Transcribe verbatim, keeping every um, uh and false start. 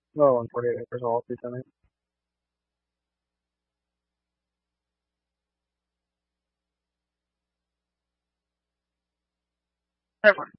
No, one forty-eight acres all three twenty. Never.